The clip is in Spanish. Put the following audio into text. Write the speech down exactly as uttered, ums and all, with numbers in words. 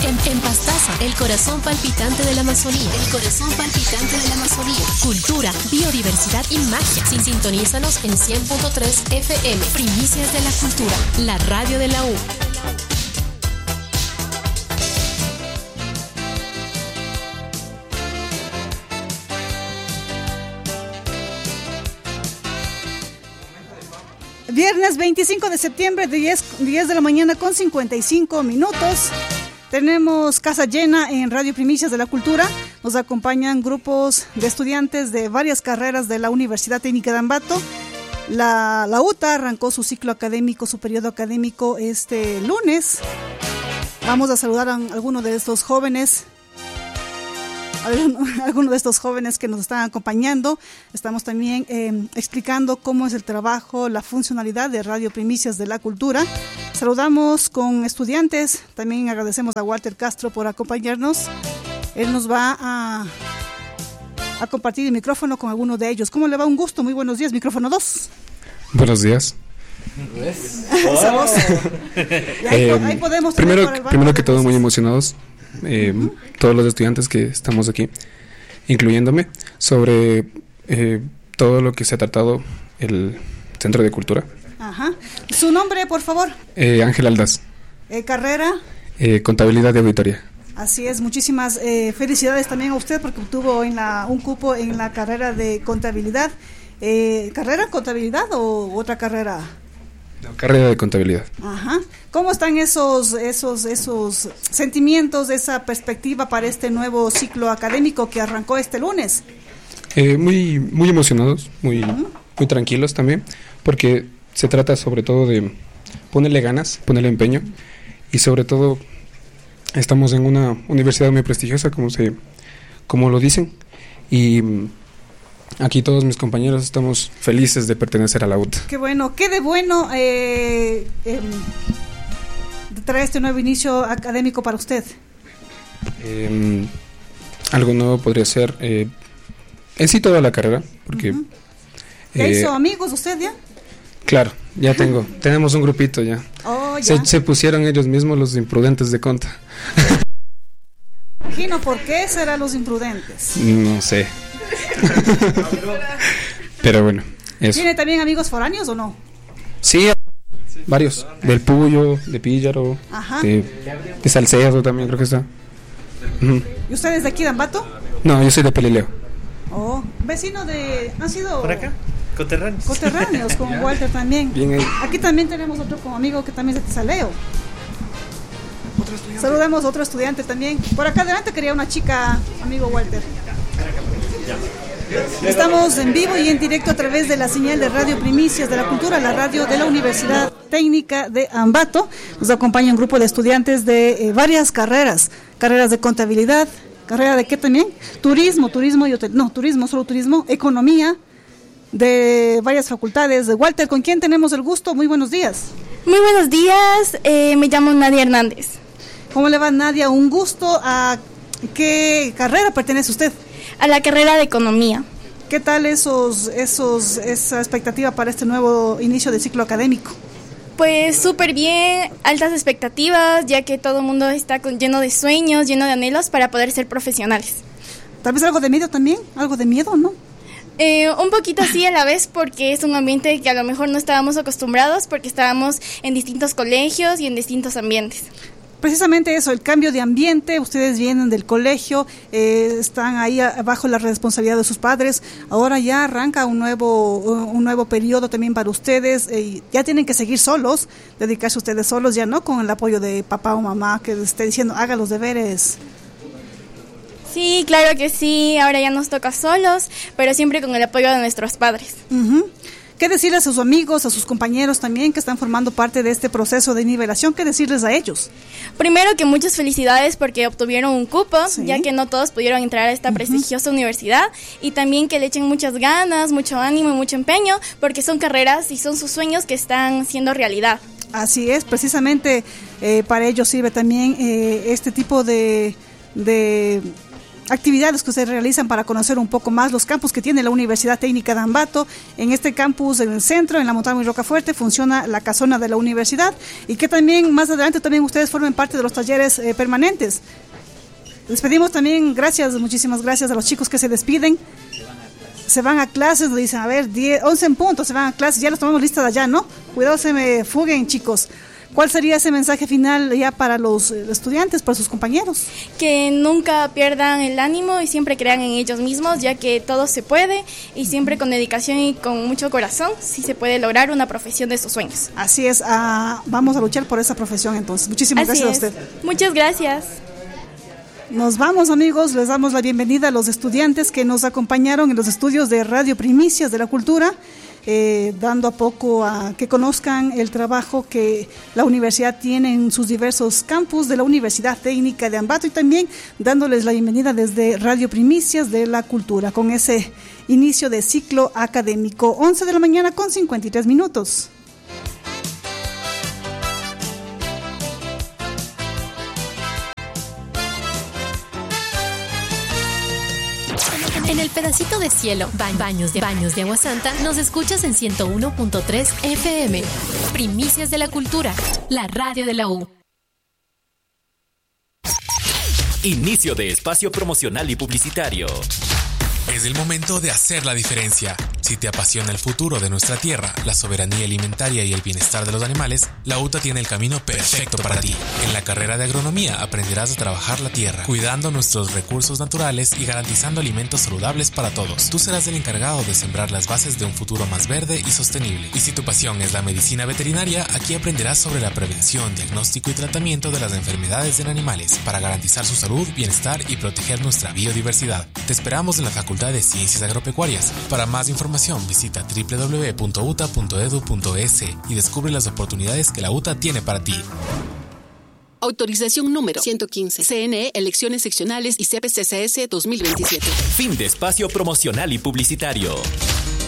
En, en Pastaza, el corazón palpitante de la Amazonía. El corazón palpitante de la Amazonía. Cultura, biodiversidad y magia. Sin sintonízanos en cien punto tres F M. Primicias de la cultura. La radio de la U. Viernes veinticinco de septiembre, diez, diez de la mañana con cincuenta y cinco minutos. Tenemos casa llena en Radio Primicias de la Cultura. Nos acompañan grupos de estudiantes de varias carreras de la Universidad Técnica de Ambato. La, la U T A arrancó su ciclo académico, su periodo académico este lunes. Vamos a saludar a algunos de estos jóvenes. Algunos de estos jóvenes que nos están acompañando. Estamos también eh, explicando cómo es el trabajo, la funcionalidad de Radio Primicias de la Cultura. Saludamos con estudiantes. También agradecemos a Walter Castro por acompañarnos. Él nos va a, a compartir el micrófono con alguno de ellos. ¿Cómo le va? Un gusto. Muy buenos días. Micrófono dos. Buenos días. Esa voz. Ahí, eh, ahí podemos primero, primero que todo, muy emocionados. Eh, uh-huh. Todos los estudiantes que estamos aquí, incluyéndome, sobre eh, todo lo que se ha tratado el Centro de Cultura. Ajá. ¿Su nombre, por favor? Eh, Ángel Aldaz. Eh, ¿Carrera? Eh, contabilidad y auditoría. Así es, muchísimas eh, felicidades también a usted porque obtuvo en la, un cupo en la carrera de contabilidad. Eh, ¿Carrera contabilidad o otra carrera? No, carrera de contabilidad. Ajá. ¿Cómo están esos, esos, esos sentimientos, esa perspectiva para este nuevo ciclo académico que arrancó este lunes? Eh, muy, muy emocionados, muy, uh-huh. muy tranquilos también, porque se trata sobre todo de ponerle ganas, ponerle empeño, y sobre todo estamos en una universidad muy prestigiosa, como se, como lo dicen, y aquí todos mis compañeros estamos felices de pertenecer a la U T A. Qué bueno, qué de bueno eh, eh, trae este nuevo inicio académico para usted. Eh, algo nuevo podría ser eh, en sí toda la carrera, porque uh-huh. ¿Ya eh, hizo amigos usted ya? Claro, ya tengo, tenemos un grupito ya. Oh, ya. Se, se pusieron ellos mismos los imprudentes de Conta. Imagino, ¿por qué serán los imprudentes? No sé. Pero bueno, eso. ¿Tiene también amigos foráneos o no? Sí, varios. Del Puyo, de Píllaro, de, de Salcedo también creo que está. Uh-huh. ¿Y usted es de aquí de Ambato? No, yo soy de Pelileo. Oh, vecino de... ¿Han sido...? ¿Por acá? Coterráneos. Coterráneos, con Walter también. Bien ahí. Aquí también tenemos otro como amigo que también es de Tesaleo. Saludamos a otro estudiante también. Por acá adelante quería una chica, amigo Walter. Estamos en vivo y en directo a través de la señal de Radio Primicias de la Cultura, la radio de la Universidad Técnica de Ambato. Nos acompaña un grupo de estudiantes de eh, varias carreras, carreras de contabilidad, carrera de qué también, turismo, turismo y hotel, no, turismo, solo turismo, economía, de varias facultades. De Walter, ¿con quién tenemos el gusto? Muy buenos días. Muy buenos días, eh, me llamo Nadia Hernández. ¿Cómo le va, Nadia? Un gusto. ¿A qué carrera pertenece usted? A la carrera de economía. ¿Qué tal esos, esos, esa expectativa para este nuevo inicio de ciclo académico? Pues súper bien, altas expectativas, ya que todo el mundo está con, lleno de sueños, lleno de anhelos para poder ser profesionales. Tal vez algo de miedo también, algo de miedo, ¿no? Eh, un poquito así a la vez, porque es un ambiente que a lo mejor no estábamos acostumbrados, porque estábamos en distintos colegios y en distintos ambientes. Precisamente eso, el cambio de ambiente. Ustedes vienen del colegio, eh, están ahí bajo la responsabilidad de sus padres. Ahora ya arranca un nuevo un nuevo periodo también para ustedes. Eh, ya tienen que seguir solos, dedicarse ustedes solos, ya no con el apoyo de papá o mamá que les esté diciendo haga los deberes. Sí, claro que sí, ahora ya nos toca solos, pero siempre con el apoyo de nuestros padres. Uh-huh. ¿Qué decirles a sus amigos, a sus compañeros también que están formando parte de este proceso de nivelación? ¿Qué decirles a ellos? Primero que muchas felicidades porque obtuvieron un cupo, sí, ya que no todos pudieron entrar a esta uh-huh. prestigiosa universidad, y también que le echen muchas ganas, mucho ánimo y mucho empeño, porque son carreras y son sus sueños que están siendo realidad. Así es, precisamente eh, para ellos sirve también eh, este tipo de... de actividades que ustedes realizan para conocer un poco más los campus que tiene la Universidad Técnica de Ambato. En este campus en el centro, en la Montaña y Rocafuerte, funciona la casona de la universidad, y que también más adelante también ustedes formen parte de los talleres eh, permanentes. Les pedimos también gracias, muchísimas gracias a los chicos que se despiden. Se van a clases, le dicen, a ver, diez, once en punto, se van a clases, ya los tomamos lista de allá, ¿no? Cuidado, se me fuguen, chicos. ¿Cuál sería ese mensaje final ya para los estudiantes, para sus compañeros? Que nunca pierdan el ánimo y siempre crean en ellos mismos, ya que todo se puede, y siempre con dedicación y con mucho corazón sí se puede lograr una profesión de sus sueños. Así es, uh, vamos a luchar por esa profesión entonces. Muchísimas Así gracias es. a usted. Muchas gracias. Nos vamos, amigos, les damos la bienvenida a los estudiantes que nos acompañaron en los estudios de Radio Primicias de la Cultura, eh, dando a poco a que conozcan el trabajo que la universidad tiene en sus diversos campus de la Universidad Técnica de Ambato, y también dándoles la bienvenida desde Radio Primicias de la Cultura con ese inicio de ciclo académico. once de la mañana con cincuenta y tres minutos. En el pedacito de cielo, ba- baños de baños de agua santa, nos escuchas en ciento uno punto tres F M. Primicias de la Cultura, la radio de la U. Inicio de espacio promocional y publicitario. Es el momento de hacer la diferencia. Si te apasiona el futuro de nuestra tierra, la soberanía alimentaria y el bienestar de los animales, la U T A tiene el camino perfecto para ti. En la carrera de agronomía aprenderás a trabajar la tierra, cuidando nuestros recursos naturales y garantizando alimentos saludables para todos. Tú serás el encargado de sembrar las bases de un futuro más verde y sostenible. Y si tu pasión es la medicina veterinaria, aquí aprenderás sobre la prevención, diagnóstico y tratamiento de las enfermedades en animales para garantizar su salud, bienestar y proteger nuestra biodiversidad. Te esperamos en la Facultad de Ciencias Agropecuarias. Para más información visita doble u doble u doble u punto u t a punto e d u punto e s y descubre las oportunidades que la U T A tiene para ti. Autorización número ciento quince. C N E, Elecciones Seccionales y C P C C S dos mil veintisiete. Fin de espacio promocional y publicitario.